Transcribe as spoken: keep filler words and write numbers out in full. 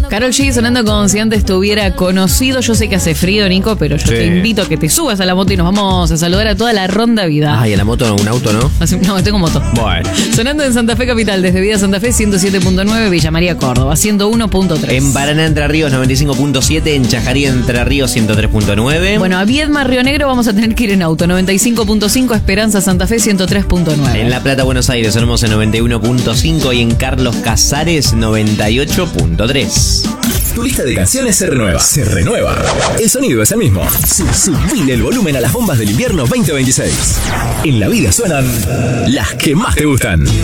Karol G sonando como si antes estuviera conocido. Yo sé que hace frío, Nico, pero yo Sí. te invito a que te subas a la moto y nos vamos a saludar a toda la ronda vida. Ay, en la moto, un auto, ¿no? No, tengo moto. Bueno. Sonando en Santa Fe Capital, desde Vida Santa Fe, ciento siete punto nueve, Villa María, Córdoba, ciento uno punto tres. En Paraná, Entre Ríos, noventa y cinco punto siete. En Chajarí, Entre Ríos, ciento tres punto nueve. Bueno, a Viedma, Río Negro vamos a tener que ir en auto, noventa y cinco punto cinco, Esperanza, Santa Fe, ciento tres punto nueve. En La Plata, Buenos Aires, sonamos en noventa y uno punto cinco. Y en Carlos Casares, noventa y ocho punto tres. Tu lista de canciones se renueva. Se renueva. El sonido es el mismo. Su- Subile el volumen a las bombas del invierno veinte veintiséis. En la vida suenan las que más te gustan.